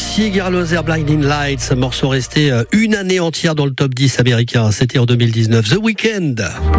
Ici Garloser Blinding Lights, morceau resté une année entière dans le top 10 américain. C'était en 2019. The Weeknd.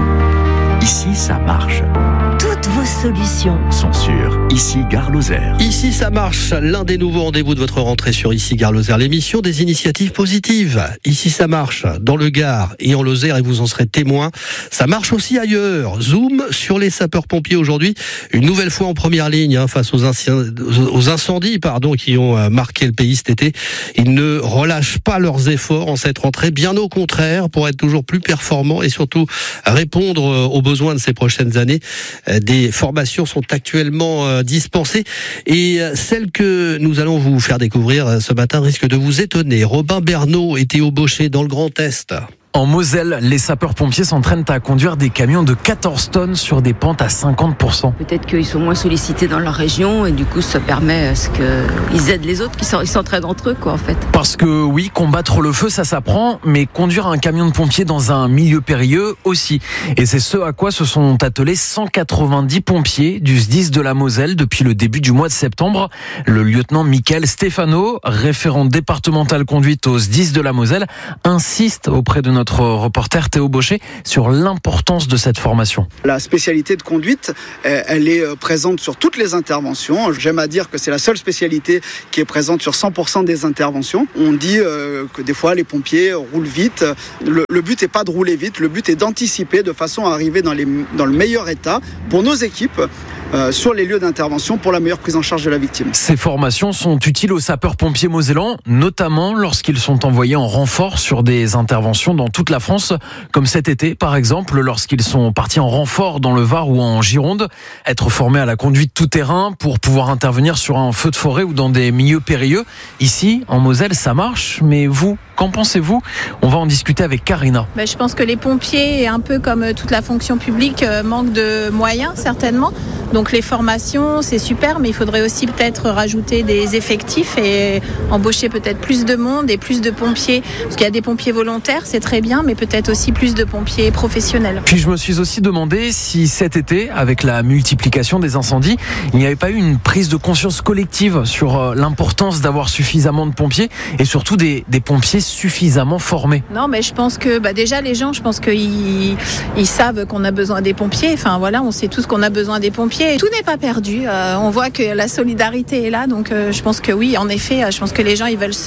Ici, ça marche. Toutes vos solutions Sont sur Ici Gare Lozère. Ici ça marche, l'un des nouveaux rendez-vous de votre rentrée sur Ici Gare Lozère, l'émission des initiatives positives. Ici ça marche, dans le Gard et en Lozère, et vous en serez témoins. Ça marche aussi ailleurs. Zoom sur les sapeurs-pompiers aujourd'hui, une nouvelle fois en première ligne face aux incendies qui ont marqué le pays cet été. Ils ne relâchent pas leurs efforts en cette rentrée, bien au contraire, pour être toujours plus performants et surtout répondre aux besoins de ces prochaines années. Des formations sont actuellement dispensées et celle que nous allons vous faire découvrir ce matin risque de vous étonner. Robin Bernot et Théo Baucher dans le Grand Est. En Moselle, les sapeurs-pompiers s'entraînent à conduire des camions de 14 tonnes sur des pentes à 50%. Peut-être qu'ils sont moins sollicités dans leur région et du coup ça permet à ce qu'ils aident les autres, ils s'entraident entre eux en fait. Parce que oui, combattre le feu ça s'apprend, mais conduire un camion de pompiers dans un milieu périlleux aussi. Et c'est ce à quoi se sont attelés 190 pompiers du SDIS de la Moselle depuis le début du mois de septembre. Le lieutenant Michael Stefano, référent départemental conduite au SDIS de la Moselle, insiste auprès de notre reporter Théo Baucher sur l'importance de cette formation. La spécialité de conduite, elle est présente sur toutes les interventions. J'aime à dire que c'est la seule spécialité qui est présente sur 100% des interventions. On dit que des fois les pompiers roulent vite. Le but n'est pas de rouler vite, le but est d'anticiper de façon à arriver dans le meilleur état pour nos équipes. Sur les lieux d'intervention pour la meilleure prise en charge de la victime. Ces formations sont utiles aux sapeurs-pompiers mosellans, notamment lorsqu'ils sont envoyés en renfort sur des interventions dans toute la France, comme cet été par exemple, lorsqu'ils sont partis en renfort dans le Var ou en Gironde. Être formés à la conduite tout-terrain pour pouvoir intervenir sur un feu de forêt ou dans des milieux périlleux. Ici, en Moselle, ça marche, mais vous, qu'en pensez-vous ? On va en discuter avec Karina. Je pense que les pompiers, un peu comme toute la fonction publique, manquent de moyens certainement. Donc les formations, c'est super, mais il faudrait aussi peut-être rajouter des effectifs et embaucher peut-être plus de monde et plus de pompiers. Parce qu'il y a des pompiers volontaires, c'est très bien, mais peut-être aussi plus de pompiers professionnels. Puis je me suis aussi demandé si cet été, avec la multiplication des incendies, il n'y avait pas eu une prise de conscience collective sur l'importance d'avoir suffisamment de pompiers et surtout des pompiers suffisamment formés. Non, mais je pense que déjà les gens, je pense qu'ils savent qu'on a besoin des pompiers. Enfin voilà, on sait tous qu'on a besoin des pompiers. Tout n'est pas perdu. On voit que la solidarité est là, donc je pense que oui, en effet, je pense que les gens ils veulent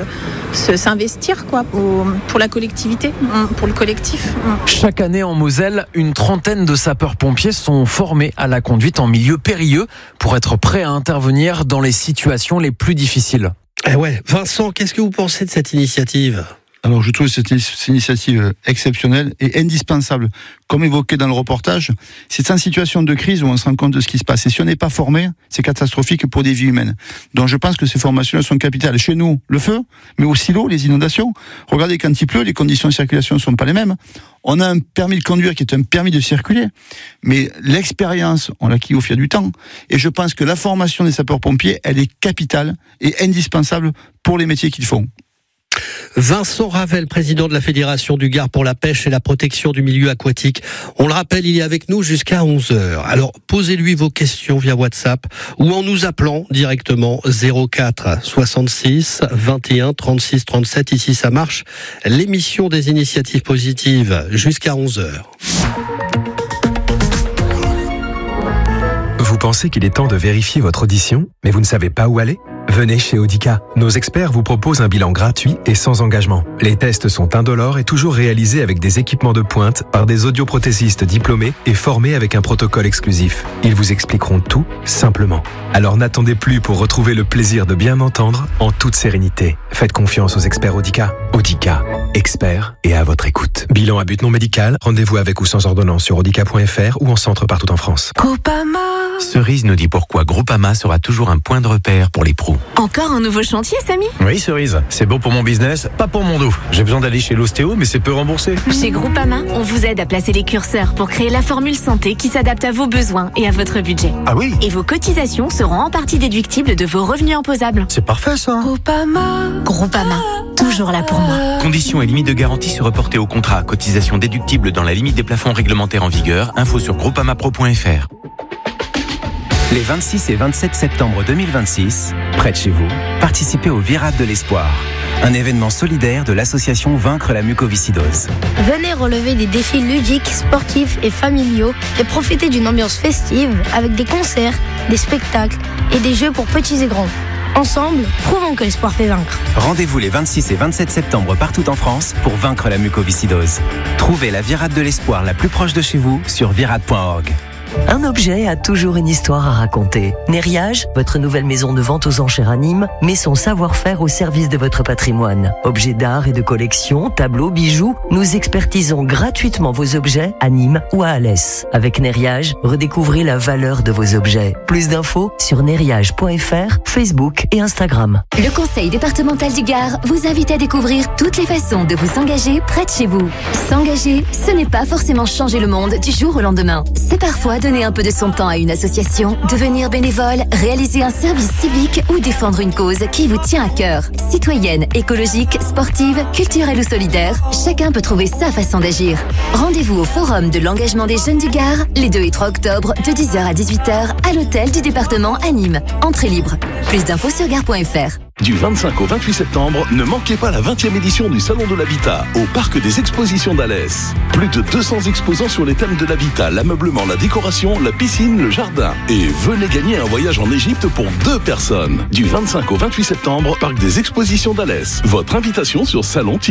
s'investir pour la collectivité, pour le collectif. Chaque année en Moselle, une trentaine de sapeurs-pompiers sont formés à la conduite en milieu périlleux pour être prêts à intervenir dans les situations les plus difficiles. Vincent, qu'est-ce que vous pensez de cette initiative ? Alors, je trouve cette initiative exceptionnelle et indispensable. Comme évoqué dans le reportage, c'est en situation de crise où on se rend compte de ce qui se passe. Et si on n'est pas formé, c'est catastrophique pour des vies humaines. Donc, je pense que ces formations sont capitales. Chez nous, le feu, mais aussi l'eau, les inondations. Regardez, quand il pleut, les conditions de circulation ne sont pas les mêmes. On a un permis de conduire qui est un permis de circuler. Mais l'expérience, on l'acquis au fil du temps. Et je pense que la formation des sapeurs-pompiers, elle est capitale et indispensable pour les métiers qu'ils font. Vincent Ravel, président de la Fédération du Gard pour la pêche et la protection du milieu aquatique. On le rappelle, il est avec nous jusqu'à 11h. Alors, posez-lui vos questions via WhatsApp ou en nous appelant directement 04 66 21 36 37. Ici, ça marche. L'émission des initiatives positives jusqu'à 11h. Vous pensez qu'il est temps de vérifier votre audition, mais vous ne savez pas où aller ? Venez chez Audica. Nos experts vous proposent un bilan gratuit et sans engagement. Les tests sont indolores et toujours réalisés avec des équipements de pointe par des audioprothésistes diplômés et formés avec un protocole exclusif. Ils vous expliqueront tout simplement. Alors n'attendez plus pour retrouver le plaisir de bien entendre en toute sérénité. Faites confiance aux experts Audica. Audica, experts et à votre écoute. Bilan à but non médical, rendez-vous avec ou sans ordonnance sur audica.fr ou en centre partout en France. Groupama. Cerise nous dit pourquoi Groupama sera toujours un point de repère pour les pros. Encore un nouveau chantier, Samy ? Oui, Cerise, c'est bon pour mon business, pas pour mon dos. J'ai besoin d'aller chez l'ostéo, mais c'est peu remboursé. Chez Groupama, on vous aide à placer les curseurs pour créer la formule santé qui s'adapte à vos besoins et à votre budget. Ah oui ? Et vos cotisations seront en partie déductibles de vos revenus imposables. C'est parfait ça. Groupama, toujours là pour moi. Conditions et limites de garantie se reporter au contrat. Cotisation déductible dans la limite des plafonds réglementaires en vigueur. Info sur groupamapro.fr. Les 26 et 27 septembre 2026, près de chez vous, participez au Virade de l'Espoir, un événement solidaire de l'association Vaincre la mucoviscidose. Venez relever des défis ludiques, sportifs et familiaux et profiter d'une ambiance festive avec des concerts, des spectacles et des jeux pour petits et grands. Ensemble, prouvons que l'espoir fait vaincre. Rendez-vous les 26 et 27 septembre partout en France pour vaincre la mucoviscidose. Trouvez la Virade de l'Espoir la plus proche de chez vous sur virade.org. Un objet a toujours une histoire à raconter. Nériage, votre nouvelle maison de vente aux enchères à Nîmes, met son savoir-faire au service de votre patrimoine. Objets d'art et de collection, tableaux, bijoux, nous expertisons gratuitement vos objets à Nîmes ou à Alès. Avec Nériage, redécouvrez la valeur de vos objets. Plus d'infos sur nériage.fr, Facebook et Instagram. Le Conseil départemental du Gard vous invite à découvrir toutes les façons de vous engager près de chez vous. S'engager, ce n'est pas forcément changer le monde du jour au lendemain. C'est parfois donner un peu de son temps à une association, devenir bénévole, réaliser un service civique ou défendre une cause qui vous tient à cœur. Citoyenne, écologique, sportive, culturelle ou solidaire, chacun peut trouver sa façon d'agir. Rendez-vous au Forum de l'engagement des jeunes du Gard, les 2 et 3 octobre, de 10h à 18h, à l'hôtel du département à Nîmes. Entrée libre. Plus d'infos sur gare.fr. Du 25 au 28 septembre, ne manquez pas la 20e édition du Salon de l'Habitat au Parc des Expositions d'Alès. Plus de 200 exposants sur les thèmes de l'habitat, l'ameublement, la décoration, la piscine, le jardin. Et venez gagner un voyage en Égypte pour 2 personnes. Du 25 au 28 septembre, Parc des Expositions d'Alès. Votre invitation sur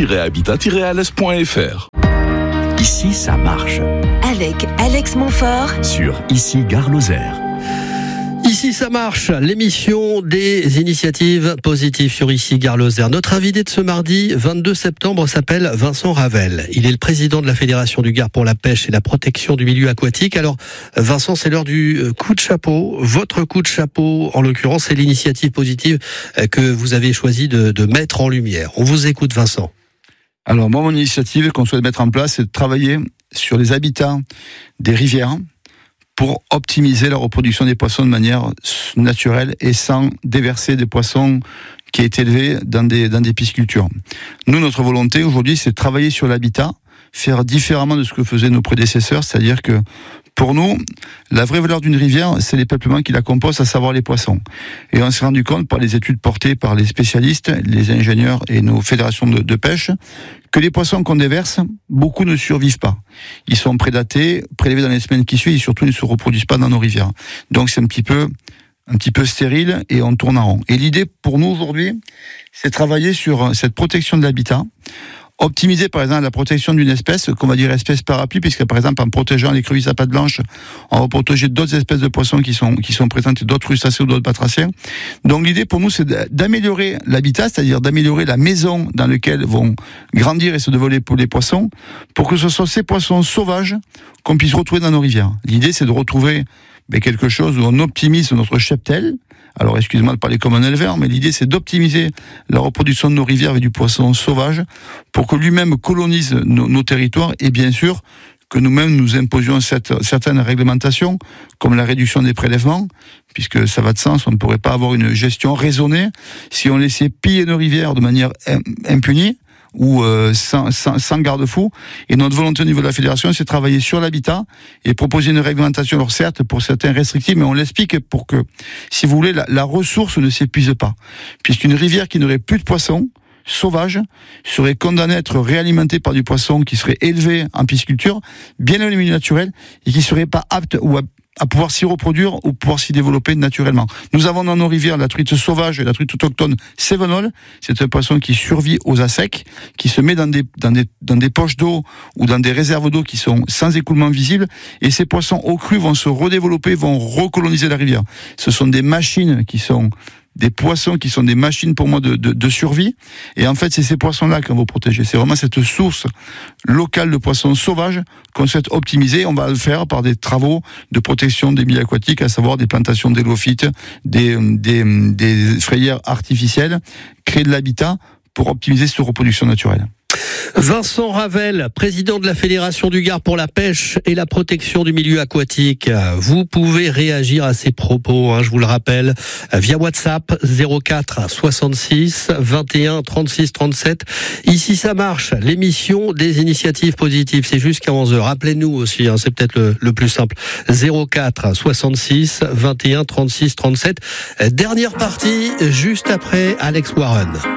salon-habitat-alès.fr. Ici, ça marche. Avec Alex Montfort sur Ici Gare Lozère. Ici ça marche, l'émission des initiatives positives sur Ici Gare Lozère. Notre invité de ce mardi 22 septembre s'appelle Vincent Ravel. Il est le président de la Fédération du Gard pour la pêche et la protection du milieu aquatique. Alors Vincent, c'est l'heure du coup de chapeau. Votre coup de chapeau, en l'occurrence, c'est l'initiative positive que vous avez choisi de mettre en lumière. On vous écoute, Vincent. Alors moi, mon initiative qu'on souhaite mettre en place, c'est de travailler sur les habitats des rivières pour optimiser la reproduction des poissons de manière naturelle et sans déverser des poissons qui est élevé dans des piscicultures. Nous, notre volonté aujourd'hui, c'est de travailler sur l'habitat, faire différemment de ce que faisaient nos prédécesseurs, c'est-à-dire que pour nous, la vraie valeur d'une rivière, c'est les peuplements qui la composent, à savoir les poissons. Et on s'est rendu compte par les études portées par les spécialistes, les ingénieurs et nos fédérations de pêche, que les poissons qu'on déverse, beaucoup ne survivent pas. Ils sont prédatés, prélevés dans les semaines qui suivent et surtout ils ne se reproduisent pas dans nos rivières. Donc c'est un petit peu stérile et on tourne en rond. Et l'idée pour nous aujourd'hui, c'est de travailler sur cette protection de l'habitat, optimiser par exemple la protection d'une espèce qu'on va dire espèce parapluie, puisque par exemple en protégeant l'écrevisse à pattes blanches, on va protéger d'autres espèces de poissons qui sont présentes, d'autres crustacés ou d'autres batraciens. Donc l'idée pour nous c'est d'améliorer l'habitat, c'est-à-dire d'améliorer la maison dans laquelle vont grandir et se développer les poissons, pour que ce soit ces poissons sauvages qu'on puisse retrouver dans nos rivières. L'idée c'est de retrouver quelque chose où on optimise notre cheptel. Alors, excusez-moi de parler comme un éleveur, mais l'idée, c'est d'optimiser la reproduction de nos rivières avec du poisson sauvage pour que lui-même colonise nos territoires et bien sûr que nous-mêmes nous imposions certaines réglementations comme la réduction des prélèvements, puisque ça va de sens, on ne pourrait pas avoir une gestion raisonnée si on laissait piller nos rivières de manière impunie ou sans garde-fou. Et notre volonté au niveau de la fédération, c'est de travailler sur l'habitat et proposer une réglementation, alors certes pour certains restrictifs, mais on l'explique pour que, si vous voulez, la ressource ne s'épuise pas. Puisqu'une rivière qui n'aurait plus de poissons sauvages serait condamnée à être réalimentée par du poisson qui serait élevé en pisciculture, bien dans le milieu naturel, et qui serait pas apte ou à pouvoir s'y reproduire ou pouvoir s'y développer naturellement. Nous avons dans nos rivières la truite sauvage et la truite autochtone cévenole. C'est un poisson qui survit aux eaux secs, qui se met dans des poches d'eau ou dans des réserves d'eau qui sont sans écoulement visible. Et ces poissons eau crue vont se redévelopper, vont recoloniser la rivière. Ce sont des machines qui sont des poissons qui sont des machines pour moi de survie. Et en fait, c'est ces poissons-là qu'on veut protéger. C'est vraiment cette source locale de poissons sauvages qu'on souhaite optimiser. On va le faire par des travaux de protection des milieux aquatiques, à savoir des plantations d'élophytes, des frayères artificielles, créer de l'habitat pour optimiser cette reproduction naturelle. Vincent Ravel, président de la Fédération du Gard pour la pêche et la protection du milieu aquatique. Vous pouvez réagir à ces propos, je vous le rappelle, via WhatsApp 04 66 21 36 37. Ici ça marche, l'émission des initiatives positives, c'est jusqu'à 11h. Rappelez-nous aussi, c'est peut-être le plus simple. 04 66 21 36 37. Dernière partie, juste après Alex Warren.